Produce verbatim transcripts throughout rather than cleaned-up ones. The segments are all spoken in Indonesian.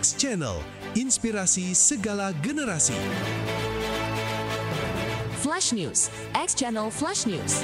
X Channel, inspirasi segala generasi. Flash News, X Channel Flash News.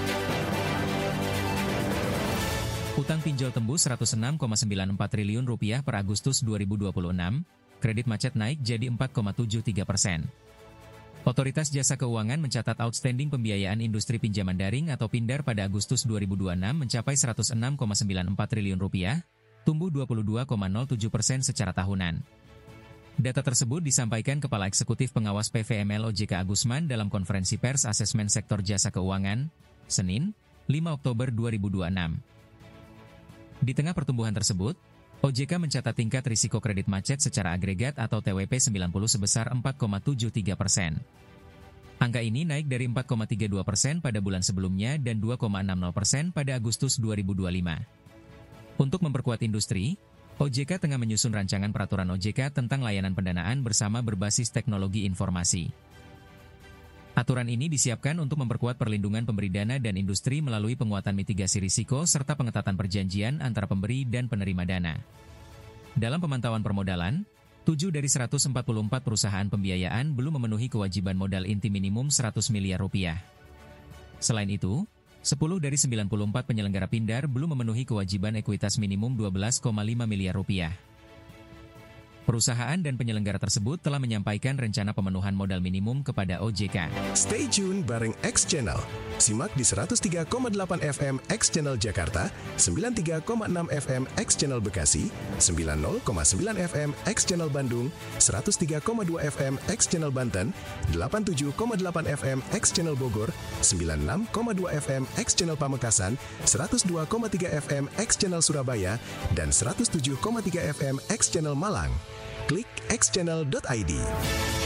Utang pinjol tembus seratus enam koma sembilan empat triliun rupiah per Agustus dua ribu dua puluh enam, kredit macet naik jadi empat koma tujuh tiga persen. Otoritas Jasa Keuangan mencatat outstanding pembiayaan industri pinjaman daring atau Pindar pada Agustus dua ribu dua puluh enam mencapai seratus enam koma sembilan empat triliun rupiah, tumbuh dua puluh dua koma nol tujuh persen secara tahunan. Data tersebut disampaikan Kepala Eksekutif Pengawas P V M L O J K Agusman dalam konferensi pers asesmen sektor jasa keuangan, Senin, lima Oktober dua ribu dua puluh enam. Di tengah pertumbuhan tersebut, O J K mencatat tingkat risiko kredit macet secara agregat atau T W P sembilan puluh sebesar empat koma tujuh tiga persen. Angka ini naik dari empat koma tiga dua persen pada bulan sebelumnya dan dua koma enam nol persen pada Agustus dua ribu dua puluh lima. Untuk memperkuat industri, O J K tengah menyusun rancangan peraturan O J K tentang layanan pendanaan bersama berbasis teknologi informasi. Aturan ini disiapkan untuk memperkuat perlindungan pemberi dana dan industri melalui penguatan mitigasi risiko serta pengetatan perjanjian antara pemberi dan penerima dana. Dalam pemantauan permodalan, tujuh dari seratus empat puluh empat perusahaan pembiayaan belum memenuhi kewajiban modal inti minimum seratus miliar rupiah. Selain itu, sepuluh dari sembilan puluh empat penyelenggara Pindar belum memenuhi kewajiban ekuitas minimum dua belas koma lima miliar rupiah. Perusahaan dan penyelenggara tersebut telah menyampaikan rencana pemenuhan modal minimum kepada O J K. Stay tune bareng X Channel. Simak di seratus tiga koma delapan F M X Channel Jakarta, sembilan puluh tiga koma enam F M X Channel Bekasi, sembilan puluh koma sembilan F M X Channel Bandung, seratus tiga koma dua F M X Channel Banten, delapan puluh tujuh koma delapan F M X Channel Bogor, sembilan puluh enam koma dua F M X Channel Pamekasan, seratus dua koma tiga F M X Channel Surabaya, dan seratus tujuh koma tiga F M X Channel Malang. Klik x channel dot i d.